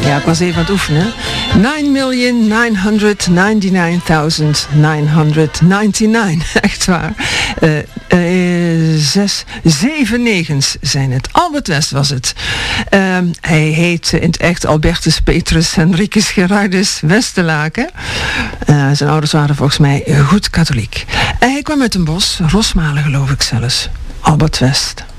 Ja, ik was even aan het oefenen. 9.999.999. Echt waar. 7 negens zijn het. Albert West was het. Hij heet in het echt Albertus Petrus Henricus Gerardus Westelaken. Zijn ouders waren volgens mij goed katholiek. Hij kwam uit een bos, Rosmalen geloof ik zelfs. Albert West.